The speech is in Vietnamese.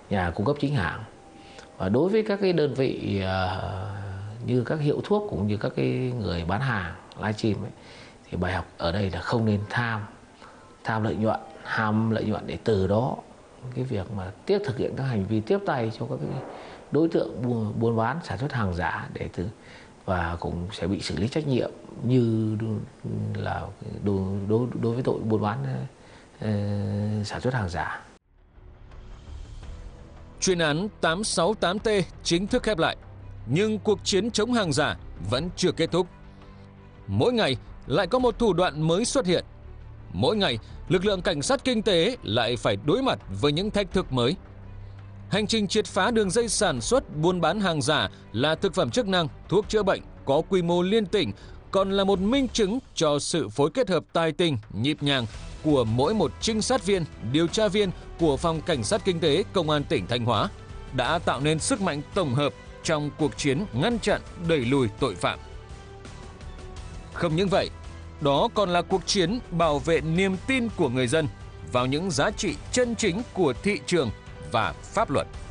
nhà cung cấp chính hãng. Và đối với các cái đơn vị như các hiệu thuốc cũng như các cái người bán hàng livestream ấy, thì bài học ở đây là không nên tham lợi nhuận, ham lợi nhuận để từ đó cái việc mà thực hiện các hành vi tiếp tay cho các cái đối tượng buôn bán sản xuất hàng giả và cũng sẽ bị xử lý trách nhiệm như là đối với tội buôn bán sản xuất hàng giả. Chuyên án 868T chính thức khép lại, nhưng cuộc chiến chống hàng giả vẫn chưa kết thúc. Mỗi ngày lại có một thủ đoạn mới xuất hiện. Mỗi ngày, lực lượng cảnh sát kinh tế lại phải đối mặt với những thách thức mới. Hành trình triệt phá đường dây sản xuất buôn bán hàng giả là thực phẩm chức năng, thuốc chữa bệnh có quy mô liên tỉnh còn là một minh chứng cho sự phối kết hợp tài tình, nhịp nhàng của mỗi một trinh sát viên, điều tra viên của Phòng Cảnh sát Kinh tế Công an tỉnh Thanh Hóa đã tạo nên sức mạnh tổng hợp trong cuộc chiến ngăn chặn, đẩy lùi tội phạm. Không những vậy, đó còn là cuộc chiến bảo vệ niềm tin của người dân vào những giá trị chân chính của thị trường và pháp luật.